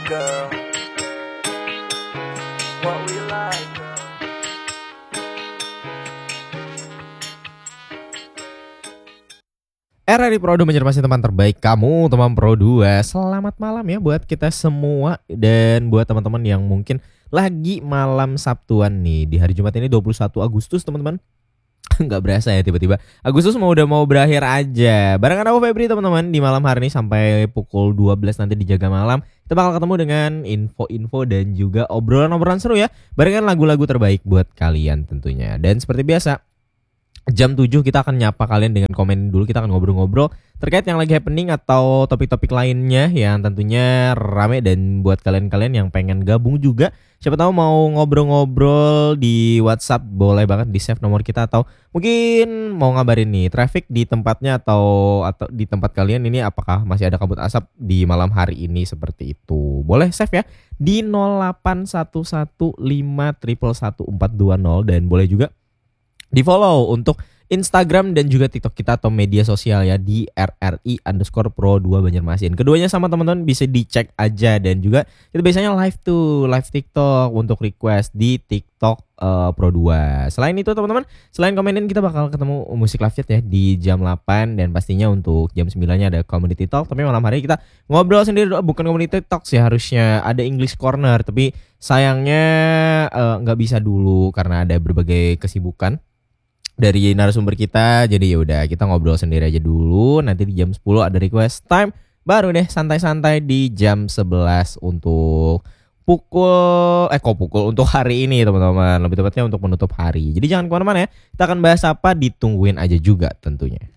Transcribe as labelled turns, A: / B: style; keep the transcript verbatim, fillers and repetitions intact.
A: girl. What we like, girl.
B: R R I Pro dua menjadi teman terbaik kamu, teman Pro dua. Selamat malam ya buat kita semua. Dan buat teman-teman yang mungkin lagi malam Sabtuan nih. Di hari Jumat ini dua puluh satu Agustus teman-teman. Nggak berasa ya tiba-tiba Agustus mau udah mau berakhir aja. Barengan aku Febri teman-teman di malam hari ini sampai pukul dua belas nanti di Jaga Malam. Kita bakal ketemu dengan info-info dan juga obrolan-obrolan seru ya. Barengan lagu-lagu terbaik buat kalian tentunya. Dan seperti biasa jam tujuh kita akan nyapa kalian dengan komen dulu. Kita akan ngobrol-ngobrol terkait yang lagi happening atau topik-topik lainnya yang tentunya rame. Dan buat kalian-kalian yang pengen gabung juga, siapa tahu mau ngobrol-ngobrol di WhatsApp, boleh banget di save nomor kita. Atau mungkin mau ngabarin nih traffic di tempatnya atau atau di tempat kalian ini apakah masih ada kabut asap di malam hari ini, seperti itu. Boleh save ya di nol delapan satu satu lima satu satu empat dua nol. Dan boleh juga di follow untuk Instagram dan juga TikTok kita atau media sosial ya di R R I underscore Pro dua Banjarmasin. Keduanya sama teman-teman bisa dicek aja. Dan juga kita biasanya live tuh, live TikTok untuk request di TikTok uh, Pro dua. Selain itu teman-teman, selain komenin kita bakal ketemu musik live chat ya di jam delapan. Dan pastinya untuk jam sembilan-nya ada community talk. Tapi malam hari kita ngobrol sendiri, bukan community talk sih, harusnya ada English Corner. Tapi sayangnya uh, gak bisa dulu karena ada berbagai kesibukan dari narasumber kita. Jadi ya udah kita ngobrol sendiri aja dulu. Nanti di jam sepuluh ada request time, baru deh santai-santai di jam sebelas untuk pukul eh kok pukul untuk hari ini teman-teman. Lebih tepatnya untuk menutup hari. Jadi jangan kemana-mana ya. Kita akan bahas apa, ditungguin aja juga tentunya.